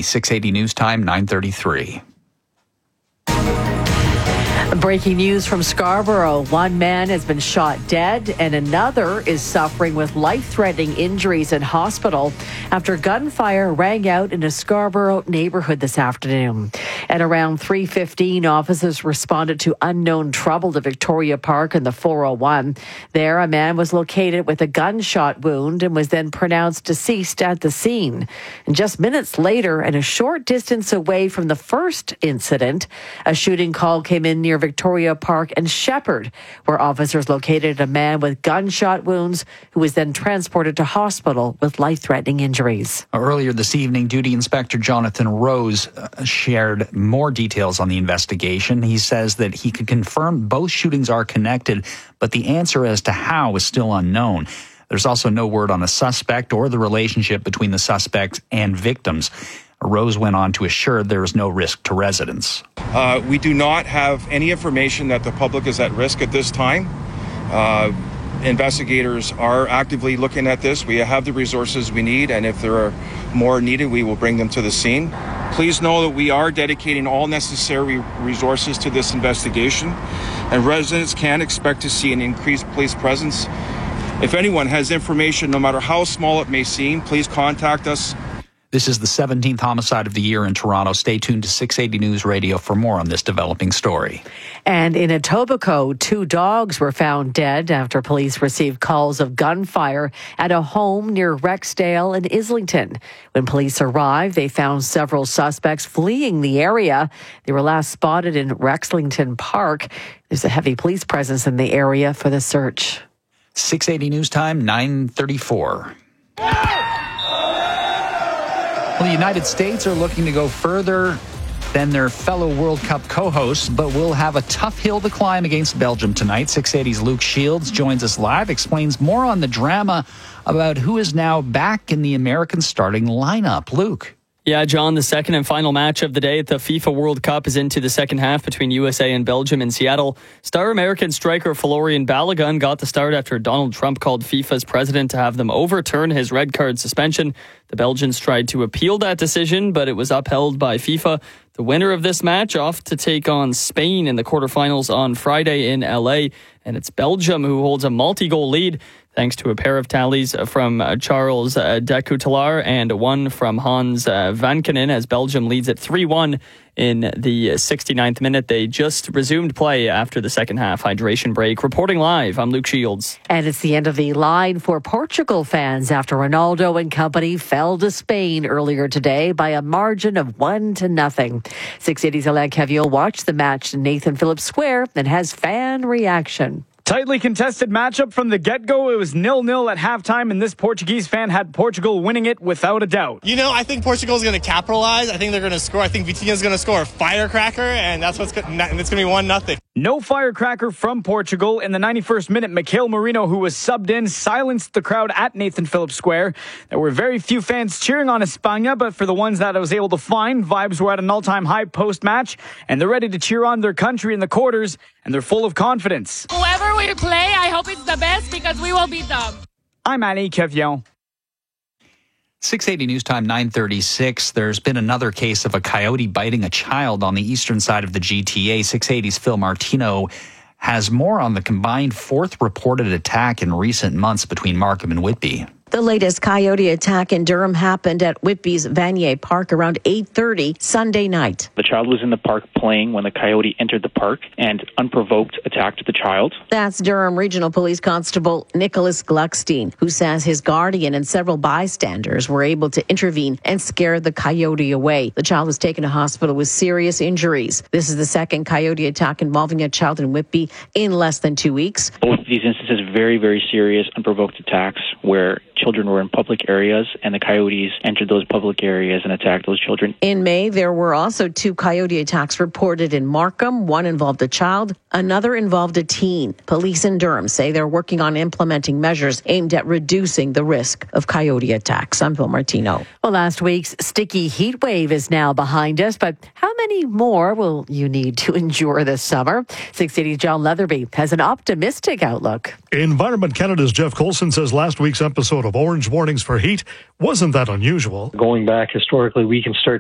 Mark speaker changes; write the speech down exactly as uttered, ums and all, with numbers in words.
Speaker 1: six eighty News Time, nine thirty-three.
Speaker 2: Breaking news from Scarborough. One man has been shot dead and another is suffering with life-threatening injuries in hospital after gunfire rang out in a Scarborough neighborhood this afternoon. At around three fifteen, officers responded to unknown trouble to Victoria Park and the four oh one. There, a man was located with a gunshot wound and was then pronounced deceased at the scene. And just minutes later, and a short distance away from the first incident, a shooting call came in near Victoria Park and Shepherd, where officers located a man with gunshot wounds who was then transported to hospital with life-threatening injuries.
Speaker 1: Earlier this evening, Duty Inspector Jonathan Rose uh, shared more details on the investigation. He says that he can confirm both shootings are connected, but the answer as to how is still unknown. There's also no word on a suspect or the relationship between the suspect and victims. Rose went on to assure there is no risk to residents.
Speaker 3: Uh, we do not have any information that the public is at risk at this time. Uh, investigators are actively looking at this. We have the resources we need, and if there are more needed, we will bring them to the scene. Please know that we are dedicating all necessary resources to this investigation, and residents can expect to see an increased police presence. If anyone has information, no matter how small it may seem, please contact us.
Speaker 1: This is the seventeenth homicide of the year in Toronto. Stay tuned to six eighty News Radio for more on this developing story.
Speaker 2: And in Etobicoke, two dogs were found dead after police received calls of gunfire at a home near Rexdale and Islington. When police arrived, they found several suspects fleeing the area. They were last spotted in Rexlington Park. There's a heavy police presence in the area for the search.
Speaker 1: six eighty News Time, nine thirty-four. Well, the United States are looking to go further than their fellow World Cup co-hosts, but will have a tough hill to climb against Belgium tonight. six eighty's Luke Shields joins us live, explains more on the drama about who is now back in the American starting lineup. Luke.
Speaker 4: Yeah, John, the second and final match of the day at the FIFA World Cup is into the second half between U S A and Belgium in Seattle. Star American striker Florian Balogun got the start after Donald Trump called FIFA's president to have them overturn his red card suspension. The Belgians tried to appeal that decision, but it was upheld by FIFA. The winner of this match off to take on Spain in the quarterfinals on Friday in L A. And it's Belgium who holds a multi-goal lead, thanks to a pair of tallies from uh, Charles uh, de Ketelaere and one from Hans uh, Vankinen, as Belgium leads at three one in the sixty-ninth minute. They just resumed play after the second half hydration break. Reporting live, I'm Luke Shields.
Speaker 2: And it's the end of the line for Portugal fans after Ronaldo and company fell to Spain earlier today by a margin of one to nothing. six eighty's Alain Cavill watched the match in Nathan Phillips Square and has fan reaction.
Speaker 5: Tightly contested matchup from the get-go. It was nil-nil at halftime, and this Portuguese fan had Portugal winning it without a doubt.
Speaker 6: You know, I think Portugal's going to capitalize. I think they're going to score. I think Vitinha's going to score a firecracker, and that's what's going to, it's going to be one nothing.
Speaker 5: No firecracker from Portugal. In the ninety-first minute, Mikael Merino, who was subbed in, silenced the crowd at Nathan Phillips Square. There were very few fans cheering on España, but for the ones that I was able to find, vibes were at an all-time high post-match, and they're ready to cheer on their country in the quarters, and they're full of confidence.
Speaker 7: Whoever we play, I hope it's the best because we will beat them.
Speaker 5: I'm Alain Cavill.
Speaker 1: six eighty News Time, nine thirty-six. There's been another case of a coyote biting a child on the eastern side of the G T A. six eighty's Phil Martino has more on the combined fourth reported attack in recent months between Markham and Whitby.
Speaker 8: The latest coyote attack in Durham happened at Whitby's Vanier Park around eight thirty Sunday night.
Speaker 9: The child was in the park playing when the coyote entered the park and unprovoked attacked the child.
Speaker 8: That's Durham Regional Police Constable Nicholas Gluckstein, who says his guardian and several bystanders were able to intervene and scare the coyote away. The child was taken to hospital with serious injuries. This is the second coyote attack involving a child in Whitby in less than two weeks.
Speaker 9: Both of these instances, very, very serious unprovoked attacks where children were in public areas and the coyotes entered those public areas and attacked those children.
Speaker 8: In May, there were also two coyote attacks reported in Markham. One involved a child, another involved a teen. Police in Durham say they're working on implementing measures aimed at reducing the risk of coyote attacks. I'm Phil Martino.
Speaker 2: Well, last week's sticky heat wave is now behind us, but how many more will you need to endure this summer? six eighty's John Leatherby has an optimistic outlook.
Speaker 10: Environment Canada's Jeff Colson says last week's episode of Orange Warnings for Heat wasn't that unusual.
Speaker 11: Going back historically, we can start